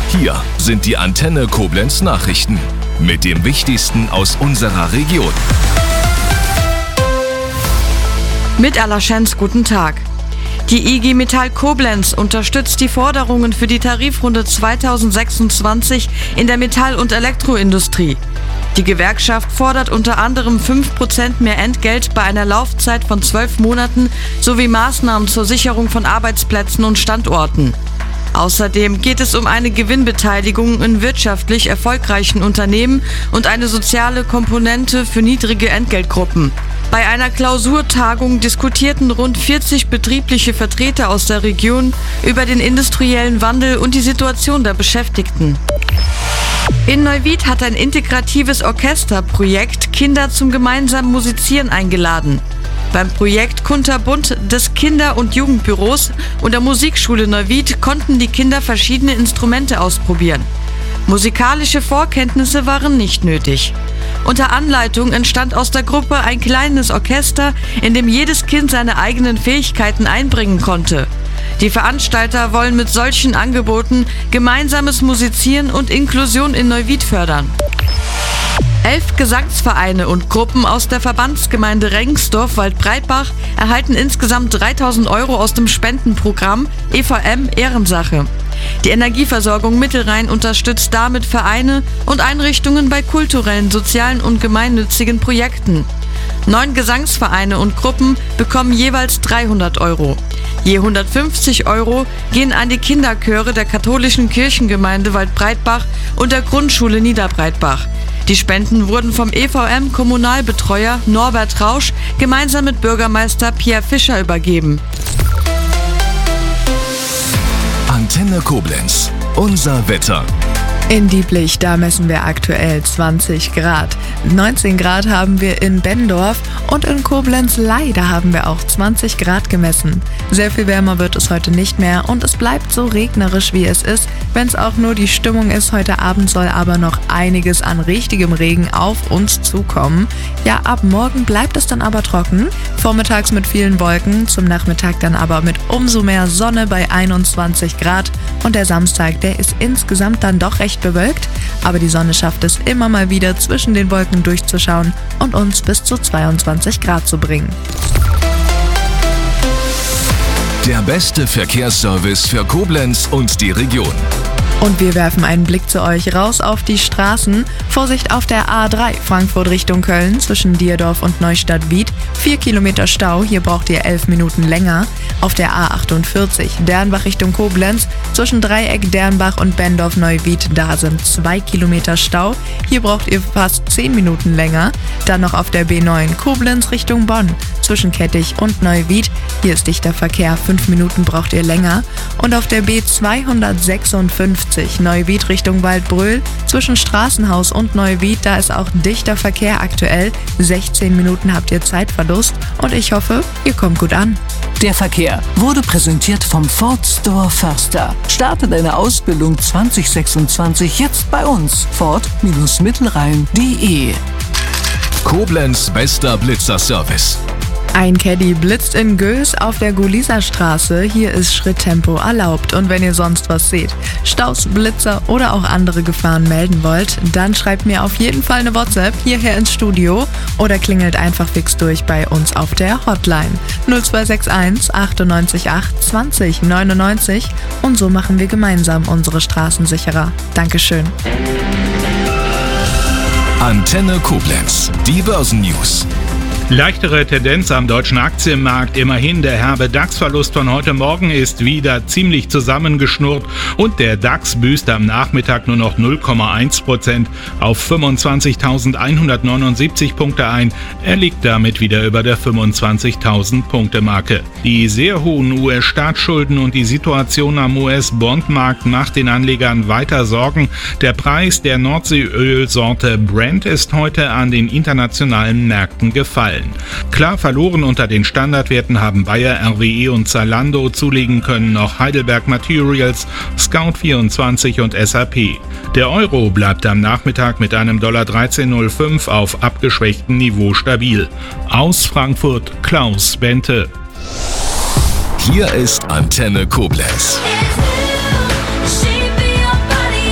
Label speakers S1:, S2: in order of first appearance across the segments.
S1: Hier sind die Antenne Koblenz Nachrichten mit dem Wichtigsten aus unserer Region.
S2: Mit Alaschenz, guten Tag. Die IG Metall Koblenz unterstützt die Forderungen für die Tarifrunde 2026 in der Metall- und Elektroindustrie. Die Gewerkschaft fordert unter anderem 5% mehr Entgelt bei einer Laufzeit von 12 Monaten sowie Maßnahmen zur Sicherung von Arbeitsplätzen und Standorten. Außerdem geht es um eine Gewinnbeteiligung in wirtschaftlich erfolgreichen Unternehmen und eine soziale Komponente für niedrige Entgeltgruppen. Bei einer Klausurtagung diskutierten rund 40 betriebliche Vertreter aus der Region über den industriellen Wandel und die Situation der Beschäftigten. In Neuwied hat ein integratives Orchesterprojekt Kinder zum gemeinsamen Musizieren eingeladen. Beim Projekt Kunterbund des Kinder- und Jugendbüros und der Musikschule Neuwied konnten die Kinder verschiedene Instrumente ausprobieren. Musikalische Vorkenntnisse waren nicht nötig. Unter Anleitung entstand aus der Gruppe ein kleines Orchester, in dem jedes Kind seine eigenen Fähigkeiten einbringen konnte. Die Veranstalter wollen mit solchen Angeboten gemeinsames Musizieren und Inklusion in Neuwied fördern. 11 Gesangsvereine und Gruppen aus der Verbandsgemeinde Rengsdorf-Waldbreitbach erhalten insgesamt 3.000 € aus dem Spendenprogramm EVM Ehrensache. Die Energieversorgung Mittelrhein unterstützt damit Vereine und Einrichtungen bei kulturellen, sozialen und gemeinnützigen Projekten. 9 Gesangsvereine und Gruppen bekommen jeweils 300 €. Je 150 € gehen an die Kinderchöre der katholischen Kirchengemeinde Waldbreitbach und der Grundschule Niederbreitbach. Die Spenden wurden vom EVM-Kommunalbetreuer Norbert Rausch gemeinsam mit Bürgermeister Pierre Fischer übergeben.
S1: Antenne Koblenz, unser Wetter.
S3: In Dieblich, da messen wir aktuell 20 Grad. 19 Grad haben wir in Benndorf und in Koblenz-Ley, da haben wir auch 20 Grad gemessen. Sehr viel wärmer wird es heute nicht mehr und es bleibt so regnerisch, wie es ist, wenn es auch nur die Stimmung ist. Heute Abend soll aber noch einiges an richtigem Regen auf uns zukommen. Ja, ab morgen bleibt es dann aber trocken, vormittags mit vielen Wolken, zum Nachmittag dann aber mit umso mehr Sonne bei 21 Grad. Und der Samstag, der ist insgesamt dann doch recht bewölkt, aber die Sonne schafft es immer mal wieder zwischen den Wolken durchzuschauen und uns bis zu 22 Grad zu bringen.
S1: Der beste Verkehrsservice für Koblenz und die Region.
S3: Und wir werfen einen Blick zu euch raus auf die Straßen. Vorsicht auf der A3 Frankfurt Richtung Köln zwischen Dierdorf und Neustadt-Wied. 4 Kilometer Stau, hier braucht ihr 11 Minuten länger. Auf der A48 Dernbach Richtung Koblenz zwischen Dreieck, Dernbach und Benndorf-Neuwied. Da sind 2 Kilometer Stau, hier braucht ihr fast 10 Minuten länger. Dann noch auf der B9 Koblenz Richtung Bonn zwischen Kettich und Neuwied. Hier ist dichter Verkehr, 5 Minuten braucht ihr länger. Und auf der B256 Neuwied Richtung Waldbröl zwischen Straßenhaus und Neuwied, da ist auch dichter Verkehr aktuell. 16 Minuten habt ihr Zeitverlust und ich hoffe, ihr kommt gut an.
S4: Der Verkehr wurde präsentiert vom Ford Store Förster. Starte deine Ausbildung 2026 jetzt bei uns. Ford-Mittelrhein.de.
S1: Koblenz bester Blitzerservice.
S3: Ein Caddy blitzt in Göß auf der Guliserstraße. Hier ist Schritttempo erlaubt. Und wenn ihr sonst was seht, Staus, Blitzer oder auch andere Gefahren melden wollt, dann schreibt mir auf jeden Fall eine WhatsApp hierher ins Studio oder klingelt einfach fix durch bei uns auf der Hotline 0261 98 8 20 99 und so machen wir gemeinsam unsere Straßen sicherer. Dankeschön.
S1: Antenne Koblenz, die Börsennews.
S5: Leichtere Tendenz am deutschen Aktienmarkt. Immerhin, der herbe DAX-Verlust von heute Morgen ist wieder ziemlich zusammengeschnurrt und der DAX büßt am Nachmittag nur noch 0,1% auf 25.179 Punkte ein. Er liegt damit wieder über der 25.000 Punkte Marke. Die sehr hohen US-Staatsschulden und die Situation am US-Bondmarkt macht den Anlegern weiter Sorgen. Der Preis der Nordseeölsorte Brent ist heute an den internationalen Märkten gefallen. Klar verloren unter den Standardwerten haben Bayer, RWE und Zalando, zulegen können noch Heidelberg Materials, Scout24 und SAP. Der Euro bleibt am Nachmittag mit einem $13,05 auf abgeschwächtem Niveau stabil. Aus Frankfurt Klaus Bente.
S1: Hier ist Antenne Koblenz.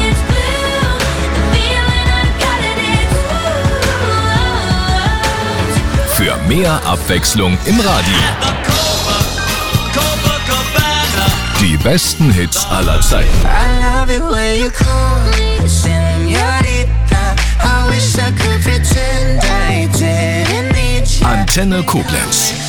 S1: Mehr Abwechslung im Radio. Die besten Hits aller Zeiten. Antenne Koblenz.